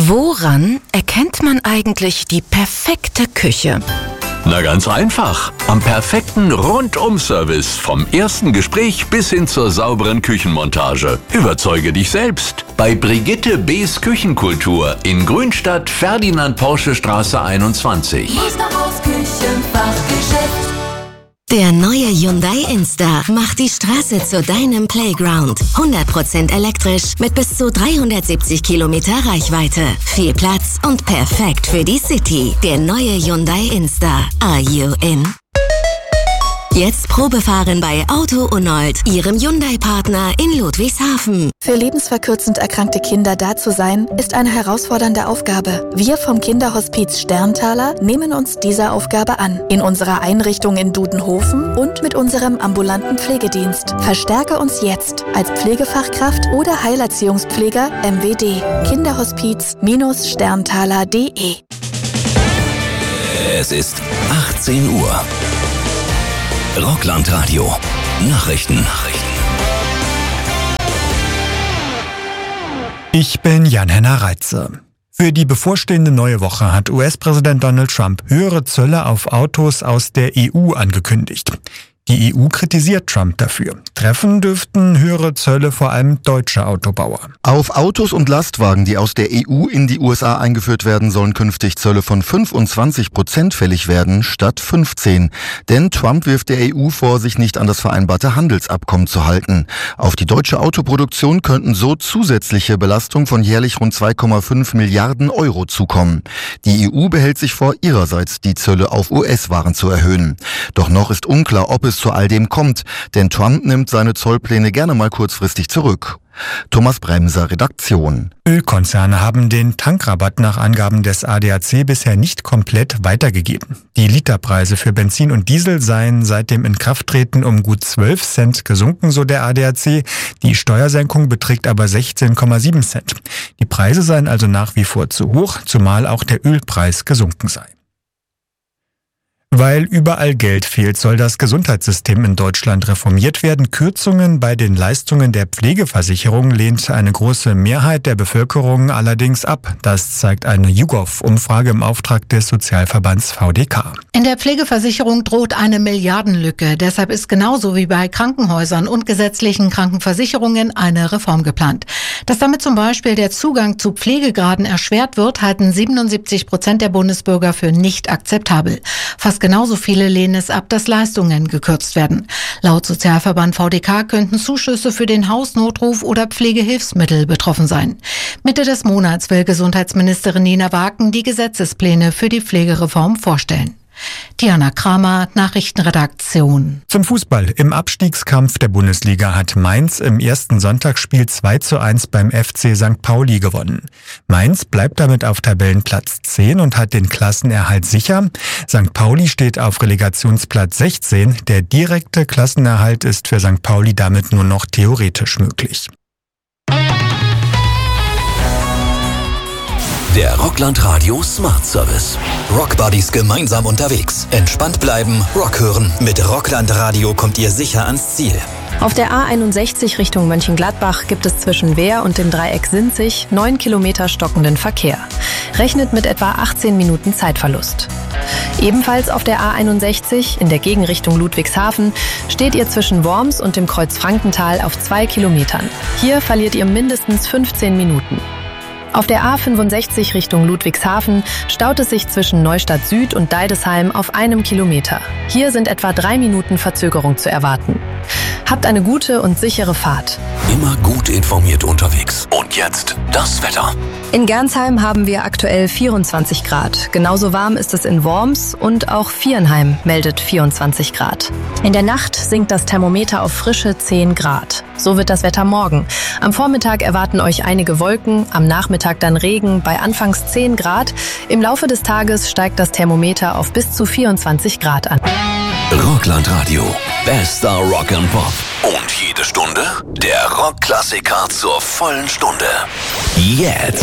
Woran erkennt man eigentlich die perfekte Küche? Na ganz einfach. Am perfekten Rundum-Service. Vom ersten Gespräch bis hin zur sauberen Küchenmontage. Überzeuge dich selbst. Bei Brigitte B.'s Küchenkultur in Grünstadt, Ferdinand-Porsche-Straße 21. Musterhaus Küchenfachgeschäft. Der neue Hyundai Insta macht die Straße zu deinem Playground. 100% elektrisch mit bis zu 370 Kilometer Reichweite. Viel Platz und perfekt für die City. Der neue Hyundai Insta. Are you in? Jetzt Probefahren bei Auto Unold, Ihrem Hyundai-Partner in Ludwigshafen. Für lebensverkürzend erkrankte Kinder da zu sein, ist eine herausfordernde Aufgabe. Wir vom Kinderhospiz Sterntaler nehmen uns dieser Aufgabe an. In unserer Einrichtung in Dudenhofen und mit unserem ambulanten Pflegedienst. Verstärke uns jetzt als Pflegefachkraft oder Heilerziehungspfleger MWD. Kinderhospiz-sterntaler.de. Es ist 18 Uhr. Rockland-Radio. Nachrichten. Ich bin Jan-Henner Reitze. Für die bevorstehende neue Woche hat US-Präsident Donald Trump höhere Zölle auf Autos aus der EU angekündigt. Die EU kritisiert Trump dafür. Treffen dürften höhere Zölle vor allem deutsche Autobauer. Auf Autos und Lastwagen, die aus der EU in die USA eingeführt werden, sollen künftig Zölle von 25% fällig werden, statt 15%. Denn Trump wirft der EU vor, sich nicht an das vereinbarte Handelsabkommen zu halten. Auf die deutsche Autoproduktion könnten so zusätzliche Belastungen von jährlich rund 2,5 Milliarden Euro zukommen. Die EU behält sich vor, ihrerseits die Zölle auf US-Waren zu erhöhen. Doch noch ist unklar, ob es zu all dem kommt, denn Trump nimmt seine Zollpläne gerne mal kurzfristig zurück. Thomas Bremser, Redaktion. Ölkonzerne haben den Tankrabatt nach Angaben des ADAC bisher nicht komplett weitergegeben. Die Literpreise für Benzin und Diesel seien seit dem Inkrafttreten um gut 12 Cent gesunken, so der ADAC. Die Steuersenkung beträgt aber 16,7 Cent. Die Preise seien also nach wie vor zu hoch, zumal auch der Ölpreis gesunken sei. Weil überall Geld fehlt, soll das Gesundheitssystem in Deutschland reformiert werden. Kürzungen bei den Leistungen der Pflegeversicherung lehnt eine große Mehrheit der Bevölkerung allerdings ab. Das zeigt eine YouGov-Umfrage im Auftrag des Sozialverbands VDK. In der Pflegeversicherung droht eine Milliardenlücke. Deshalb ist genauso wie bei Krankenhäusern und gesetzlichen Krankenversicherungen eine Reform geplant. Dass damit zum Beispiel der Zugang zu Pflegegraden erschwert wird, halten 77% der Bundesbürger für nicht akzeptabel. Fast genauso viele lehnen es ab, dass Leistungen gekürzt werden. Laut Sozialverband VDK könnten Zuschüsse für den Hausnotruf oder Pflegehilfsmittel betroffen sein. Mitte des Monats will Gesundheitsministerin Nina Wagen die Gesetzespläne für die Pflegereform vorstellen. Diana Kramer, Nachrichtenredaktion. Zum Fußball. Im Abstiegskampf der Bundesliga hat Mainz im ersten Sonntagsspiel 2:1 beim FC St. Pauli gewonnen. Mainz bleibt damit auf Tabellenplatz 10 und hat den Klassenerhalt sicher. St. Pauli steht auf Relegationsplatz 16. Der direkte Klassenerhalt ist für St. Pauli damit nur noch theoretisch möglich. Der Rockland-Radio Smart Service. Rockbuddies gemeinsam unterwegs. Entspannt bleiben, Rock hören. Mit Rockland-Radio kommt ihr sicher ans Ziel. Auf der A61 Richtung Mönchengladbach gibt es zwischen Wehr und dem Dreieck Sinzig 9 Kilometer stockenden Verkehr. Rechnet mit etwa 18 Minuten Zeitverlust. Ebenfalls auf der A61 in der Gegenrichtung Ludwigshafen steht ihr zwischen Worms und dem Kreuz Frankenthal auf 2 Kilometern. Hier verliert ihr mindestens 15 Minuten. Auf der A65 Richtung Ludwigshafen staut es sich zwischen Neustadt Süd und Deidesheim auf 1 Kilometer. Hier sind etwa 3 Minuten Verzögerung zu erwarten. Habt eine gute und sichere Fahrt. Immer gut informiert unterwegs. Und jetzt das Wetter. In Gernsheim haben wir aktuell 24 Grad. Genauso warm ist es in Worms und auch Viernheim meldet 24 Grad. In der Nacht sinkt das Thermometer auf frische 10 Grad. So wird das Wetter morgen. Am Vormittag erwarten euch einige Wolken, am Nachmittag dann Regen bei anfangs 10 Grad. Im Laufe des Tages steigt das Thermometer auf bis zu 24 Grad an. Rockland-Radio. Bester Rock and Pop. Und jede Stunde der Rockklassiker zur vollen Stunde. Jetzt.